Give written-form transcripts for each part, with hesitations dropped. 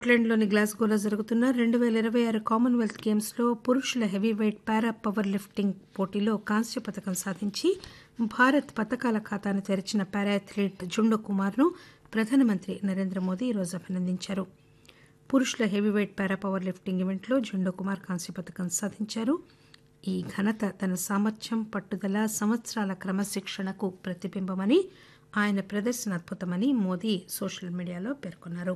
స్కాట్లాండ్లోని గ్లాస్గోలో జరుగుతున్న 2026 కామన్వెల్త్ గేమ్స్లో పురుషుల హెవీవెయిట్ పారా పవర్ లిఫ్టింగ్ పోటీలో కాంస్య పథకం సాధించి భారత్ పతకాల ఖాతాను తెరిచిన పారా అథ్లీట్ జుండో కుమార్ను ప్రధానమంత్రి నరేంద్ర మోదీ ఈరోజు అభినందించారు. పురుషుల హెవీవెయిట్ పారా పవర్ లిఫ్టింగ్ ఈవెంట్లో జుండో కుమార్ కాంస్య పథకం సాధించారు. ఈ ఘనత తన సామర్థ్యం, పట్టుదల, సంవత్సరాల క్రమశిక్షణకు ప్రతిబింబమని, ఆయన ప్రదర్శన అద్భుతమని మోదీ సోషల్ మీడియాలో పేర్కొన్నారు.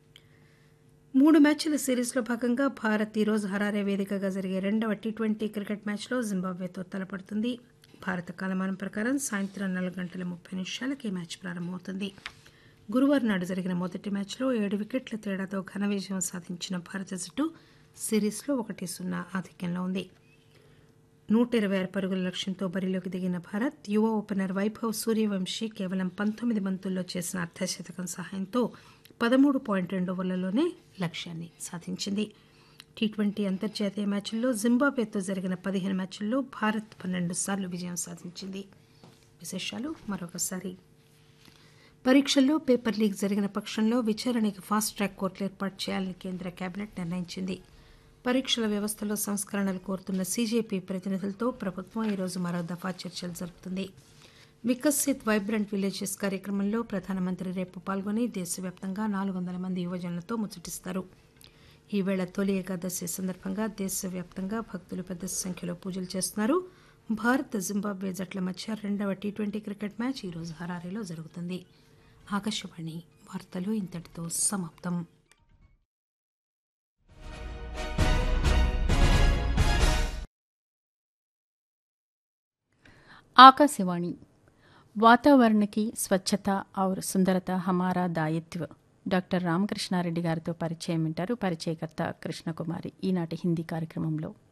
3 మ్యాచ్ల సిరీస్లో భాగంగా భారత్ ఈరోజు హరారే వేదికగా జరిగే రెండవ టీ20 క్రికెట్ మ్యాచ్లో జింబాబ్వేతో తలపడుతుంది. భారత కాలమానం ప్రకారం సాయంత్రం 4:30 ఈ మ్యాచ్ ప్రారంభమవుతుంది. గురువారం నాడు జరిగిన మొదటి మ్యాచ్లో 7 వికెట్ల తేడాతో ఘన విజయం సాధించిన భారత జట్టు సిరీస్లో 1-0 ఆధిక్యంలో ఉంది. 126 పరుగుల లక్ష్యంతో బరిలోకి దిగిన భారత్ యువ ఓపెనర్ వైభవ్ సూర్యవంశీ కేవలం 19 బంతుల్లో చేసిన అర్ధశతకం సహాయంతో 13.2 ఓవర్లలోనే లక్ష్యాన్ని సాధించింది. టీ20 అంతర్జాతీయ మ్యాచ్ల్లో జింబాబ్వేతో జరిగిన 15 మ్యాచ్ల్లో భారత్ 12 సార్లు విజయం సాధించింది. విశేషాలు మరొకసారి. పరీక్షల్లో పేపర్ లీక్ జరిగిన పక్షంలో విచారణకి ఫాస్ట్ ట్రాక్ కోర్టులు ఏర్పాటు చేయాలని కేంద్ర కేబినెట్ నిర్ణయించింది. పరీక్షల వ్యవస్థలో సంస్కరణలు కోరుతున్న సీజేపీ ప్రతినిధులతో ప్రభుత్వం ఈరోజు మరో దఫా చర్చలు జరుపుతుంది. వికసిత్ వైబ్రెంట్ విలేజెస్ కార్యక్రమంలో ప్రధానమంత్రి రేపు పాల్గొని దేశవ్యాప్తంగా 400 మంది యువజనులతో ముచ్చటిస్తారు. ఈవేళ తొలి ఏకాదశి సందర్భంగా దేశవ్యాప్తంగా భక్తులు పెద్ద సంఖ్యలో పూజలు చేస్తున్నారు. భారత్ జింబాబ్వే జట్ల మధ్య రెండవ టీ20 క్రికెట్ మ్యాచ్ ఈరోజు హరారేలో జరుగుతుంది. ఆకాశవాణి వార్తలు ఇంతటితో సమాప్తం. आकाशवाणी वातावरण की स्वच्छता और सुंदरता हमारा दायित्व డాక్టర్ రామకృష్ణారెడ్డి గారితో పరిచయం వింటారు. పరిచయకర్త కృష్ణకుమారి. ఈనాటి హిందీ కార్యక్రమంలో